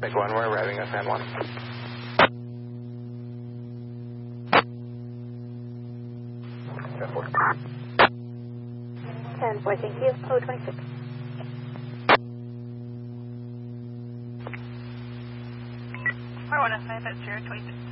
Take one, we're arriving at San Juan. 10-4. 10-4, thank you. 026. I want to say that's 026.